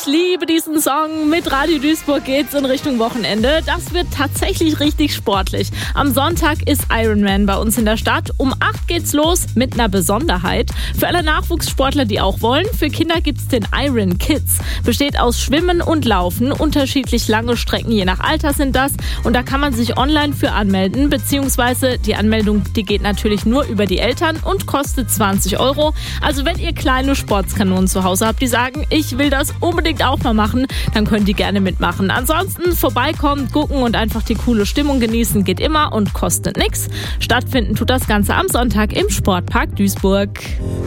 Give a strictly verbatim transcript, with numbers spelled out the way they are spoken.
liebe diesen Song. Mit Radio Duisburg geht's in Richtung Wochenende. Das wird tatsächlich richtig sportlich. Am Sonntag ist Ironman bei uns in der Stadt. Um acht geht's los mit einer Besonderheit. Für alle Nachwuchssportler, die auch wollen, für Kinder gibt's den Iron Kids. Besteht aus Schwimmen und Laufen. Unterschiedlich lange Strecken, je nach Alter sind das. Und da kann man sich online für anmelden. Beziehungsweise die Anmeldung, die geht natürlich nur über die Eltern und kostet zwanzig Euro. Also wenn ihr kleine Sportskanonen zu Hause habt, die sagen, ich will das unbedingt auch mal machen, dann könnt ihr gerne mitmachen. Ansonsten vorbeikommen, gucken und einfach die coole Stimmung genießen geht immer und kostet nichts. Stattfinden tut das Ganze am Sonntag im Sportpark Duisburg.